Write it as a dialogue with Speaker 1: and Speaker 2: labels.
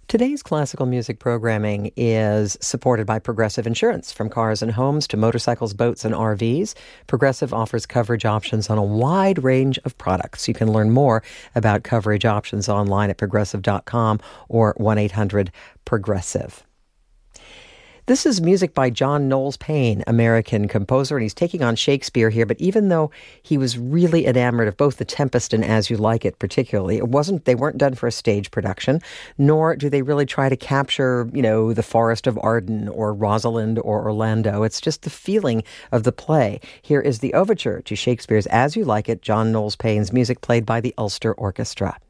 Speaker 1: Today's classical music programming is supported by Progressive Insurance. From cars and homes to motorcycles, boats, and RVs, Progressive offers coverage options on a wide range of products. You can learn more about coverage options online at progressive.com or 1-800-PROGRESSIVE. This is music by John Knowles Paine, American composer, and he's taking on Shakespeare here. But even though he was really enamored of both The Tempest and As You Like It particularly, they weren't done for a stage production, nor do they really try to capture, the Forest of Arden or Rosalind or Orlando. It's just the feeling of the play. Here is the overture to Shakespeare's As You Like It, John Knowles Paine's music played by the Ulster Orchestra.